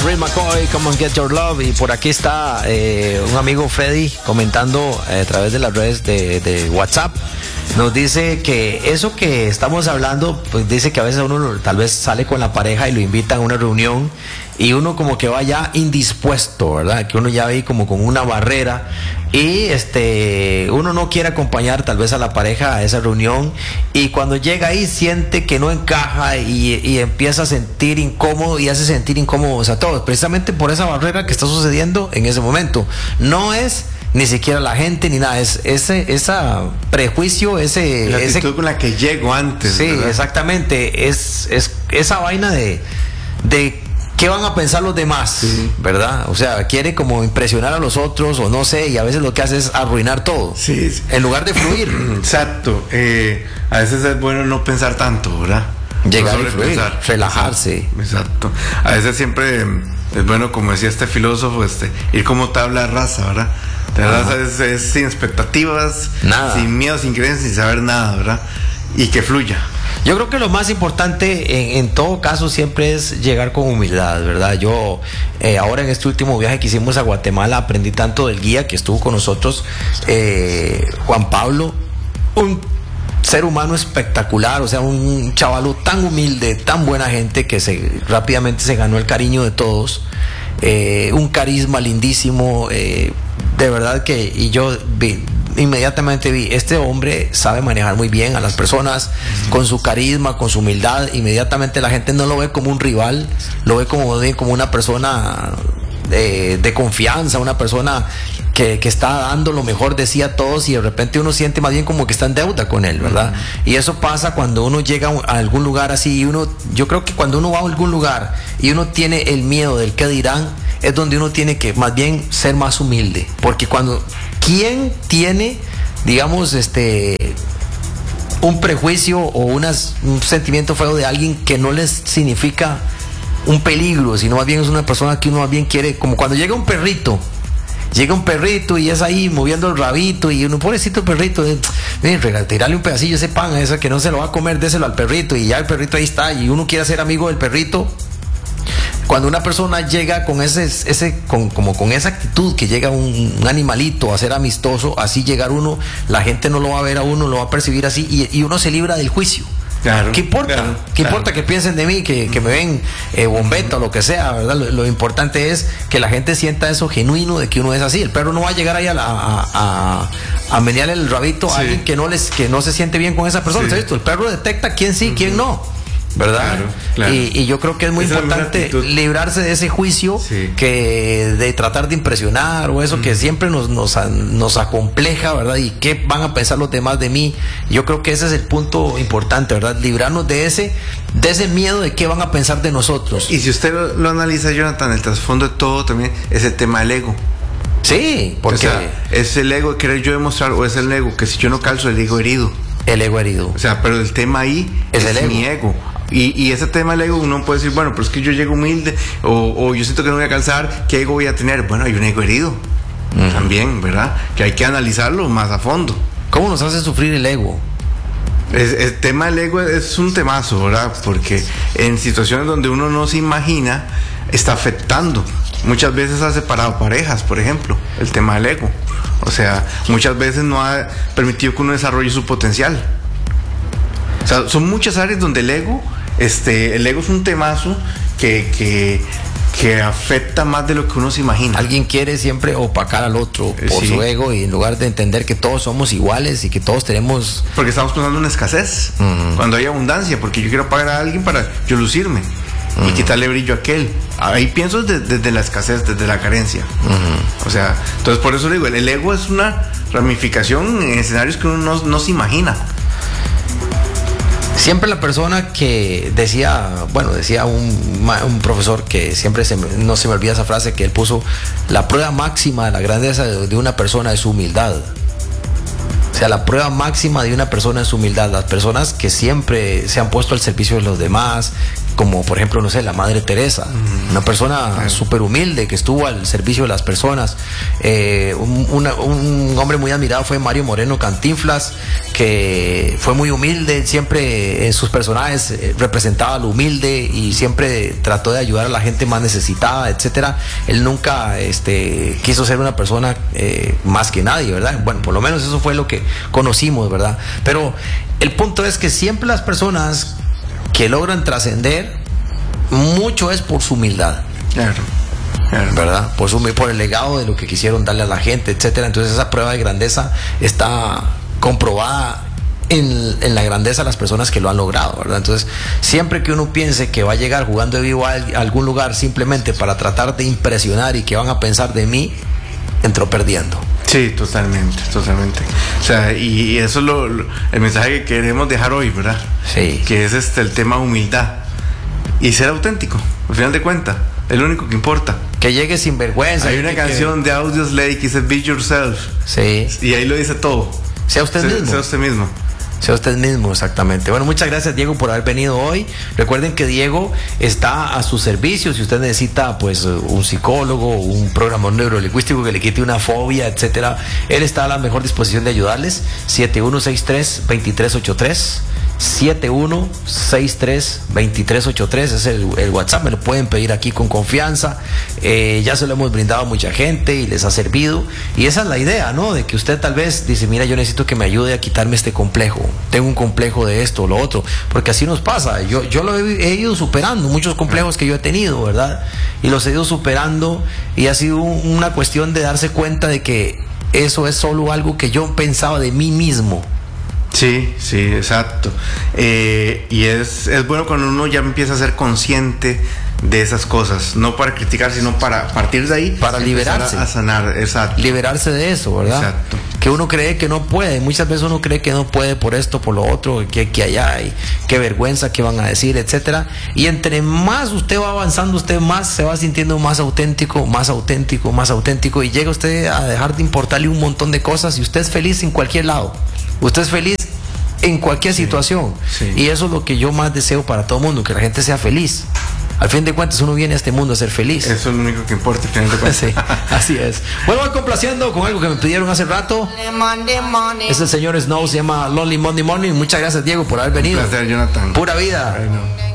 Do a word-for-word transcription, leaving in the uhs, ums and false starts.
Reed McCoy, Come on Get Your Love. Y por aquí está eh, un amigo Freddy comentando eh, a través de las redes de, de WhatsApp. Nos dice que eso que estamos hablando, pues dice que a veces uno tal vez sale con la pareja y lo invitan a una reunión y uno como que va ya indispuesto, ¿verdad? Que uno ya ve como con una barrera y este uno no quiere acompañar tal vez a la pareja a esa reunión y cuando llega ahí siente que no encaja y, y empieza a sentir incómodo y hace sentir incómodos a todos, precisamente por esa barrera que está sucediendo en ese momento. No es ni siquiera la gente ni nada, es ese esa prejuicio, ese la actitud ese, con la que llego antes. Sí, ¿verdad? Exactamente, es, es esa vaina de de qué van a pensar los demás, sí. ¿Verdad? O sea, quiere como impresionar a los otros o no sé, y a veces lo que hace es arruinar todo, sí, sí. En lugar de fluir. Exacto, eh, a veces es bueno no pensar tanto, ¿verdad? Llegar no y fluir, relajarse. Exacto. A veces siempre es bueno, como decía este filósofo, este, ir como tabla rasa, ¿verdad? La raza es, es sin expectativas, nada. Sin miedo, sin creencias, sin saber nada, ¿verdad? Y que fluya. Yo creo que lo más importante en, en todo caso siempre es llegar con humildad, ¿verdad? Yo eh, ahora en este último viaje que hicimos a Guatemala aprendí tanto del guía que estuvo con nosotros, eh, Juan Pablo, un ser humano espectacular, o sea, un chavalo tan humilde, tan buena gente que se rápidamente se ganó el cariño de todos, eh, un carisma lindísimo, eh, de verdad que, y yo vi, inmediatamente vi, este hombre sabe manejar muy bien a las personas, con su carisma, con su humildad, inmediatamente la gente no lo ve como un rival, lo ve como, como una persona de, de confianza, una persona que, que está dando lo mejor de sí a todos y de repente uno siente más bien como que está en deuda con él, ¿verdad? Uh-huh. Y eso pasa cuando uno llega a algún lugar así y uno, yo creo que cuando uno va a algún lugar y uno tiene el miedo del qué dirán, es donde uno tiene que más bien ser más humilde, porque cuando ¿quién tiene, digamos, este un prejuicio o unas, un sentimiento feo de alguien que no les significa un peligro, sino más bien es una persona que uno más bien quiere, como cuando llega un perrito, llega un perrito y es ahí moviendo el rabito y uno, pobrecito perrito, eh, miren, tirarle un pedacillo de ese pan a ese que no se lo va a comer, déselo al perrito y ya el perrito ahí está y uno quiere ser amigo del perrito. Cuando una persona llega con ese, ese con, como con esa actitud que llega un, un animalito a ser amistoso, así llegar uno, la gente no lo va a ver a uno, lo va a percibir así y, y uno se libra del juicio. Claro, ¿Qué importa? Claro, ¿Qué claro. importa que piensen de mí, que, que me ven eh, bombeta o lo que sea, ¿verdad? Lo, lo importante es que la gente sienta eso genuino de que uno es así. El perro no va a llegar ahí a, la, a, a, a menearle el rabito sí. a alguien que no les que no se siente bien con esa persona. Sí. ¿Sabes? El perro detecta quién sí, uh-huh. quién no. ¿Verdad? Claro, claro. Y, y yo creo que es muy Esa importante es librarse de ese juicio sí. que de tratar de impresionar o eso mm. que siempre nos, nos, nos acompleja, ¿verdad? Y qué van a pensar los demás de mí. Yo creo que ese es el punto importante, ¿verdad? Librarnos de ese, de ese miedo de qué van a pensar de nosotros. Y si usted lo, lo analiza, Jonathan, el trasfondo de todo también es el tema del ego. Sí, porque o sea, es el ego de querer yo demostrar o es el ego que si yo no calzo el ego herido. El ego herido. O sea, pero el tema ahí es, es el ego. Mi ego. Y, y ese tema del ego uno puede decir, bueno, pero es que yo llego humilde o, o yo siento que no voy a calzar, ¿qué ego voy a tener? Bueno, hay un ego herido uh-huh. también, ¿verdad? Que hay que analizarlo más a fondo. ¿Cómo nos hace sufrir el ego? Es, el tema del ego es un temazo, ¿verdad? Porque en situaciones donde uno no se imagina está afectando. Muchas veces ha separado parejas, por ejemplo, el tema del ego. O sea, muchas veces no ha permitido que uno desarrolle su potencial. O sea, son muchas áreas donde el ego, este, el ego es un temazo que, que, que afecta más de lo que uno se imagina. Alguien quiere siempre opacar al otro por sí. su ego y en lugar de entender que todos somos iguales y que todos tenemos... Porque estamos pensando en escasez, uh-huh. cuando hay abundancia, porque yo quiero pagar a alguien para yo lucirme uh-huh. y quitarle brillo a aquel. Ahí pienso desde, desde la escasez, desde la carencia. Uh-huh. O sea, entonces por eso digo, el, el ego es una ramificación en escenarios que uno no, no se imagina. Siempre la persona que decía, bueno, decía un, un profesor que siempre se me, no se me olvida esa frase que él puso, la prueba máxima de la grandeza de, de una persona es su humildad. O sea, la prueba máxima de una persona es su humildad. Las personas que siempre se han puesto al servicio de los demás, como por ejemplo, no sé, la Madre Teresa, mm. una persona súper humilde que estuvo al servicio de las personas. Eh, un, una, un hombre muy admirado fue Mario Moreno Cantinflas, que fue muy humilde, siempre en sus personajes eh, representaba lo humilde y siempre trató de ayudar a la gente más necesitada, etcétera. Él nunca este, quiso ser una persona eh, más que nadie, ¿verdad? Bueno, por lo menos eso fue lo que conocimos, ¿verdad? Pero el punto es que siempre las personas que logran trascender, mucho es por su humildad. Claro, claro. ¿Verdad? Por, su, por el legado de lo que quisieron darle a la gente, etcétera. Entonces esa prueba de grandeza está comprobada en, en la grandeza de las personas que lo han logrado, ¿verdad? Entonces, siempre que uno piense que va a llegar jugando de vivo a algún lugar simplemente para tratar de impresionar y que van a pensar de mí, entró perdiendo. Sí, totalmente, totalmente. O sea, y eso es lo, lo, el mensaje que queremos dejar hoy, ¿verdad? Sí. Que es este el tema humildad y ser auténtico, al final de cuentas, es lo único que importa. Que llegue sin vergüenza. Hay una que, canción que... de Audioslave que dice Be Yourself. Sí. Y ahí lo dice todo. Sea usted sea, mismo. Sea usted mismo. Sea usted mismo, exactamente. Bueno, muchas gracias, Diego, por haber venido hoy. Recuerden que Diego está a su servicio. Si usted necesita, pues, un psicólogo, un programador neurolingüístico que le quite una fobia, etcétera, él está a la mejor disposición de ayudarles. siete uno seis tres, dos tres ocho tres. siete uno seis tres, dos tres ocho tres es el, el WhatsApp, me lo pueden pedir aquí con confianza. Eh, ya se lo hemos brindado a mucha gente y les ha servido, y esa es la idea, ¿no? De que usted tal vez dice, mira, yo necesito que me ayude a quitarme este complejo, tengo un complejo de esto o lo otro, porque así nos pasa. Yo, yo lo he, he ido superando, muchos complejos que yo he tenido, ¿verdad? Y los he ido superando, y ha sido una cuestión de darse cuenta de que eso es solo algo que yo pensaba de mí mismo. Sí, sí, exacto. Eh, y es, es bueno cuando uno ya empieza a ser consciente de esas cosas, no para criticar, sino para partir de ahí, para liberarse, a, a sanar, exacto. Liberarse de eso, ¿verdad? Exacto. Que uno cree que no puede, muchas veces uno cree que no puede por esto, por lo otro, que, que allá hay, qué vergüenza, qué van a decir, etcétera. Y entre más usted va avanzando, usted más se va sintiendo más auténtico, más auténtico, más auténtico, y llega usted a dejar de importarle un montón de cosas, y usted es feliz en cualquier lado. Usted es feliz en cualquier sí, situación. Sí. Y eso es lo que yo más deseo para todo el mundo, que la gente sea feliz. Al fin de cuentas, uno viene a este mundo a ser feliz. Eso es lo único que importa, al final de cuentas. Sí, así es. Bueno, voy complaciendo con algo que me pidieron hace rato. Es el señor Snow, se llama Lonely Monday Morning. Muchas gracias, Diego, por haber venido. Un placer, Jonathan. Pura vida. Ay, no.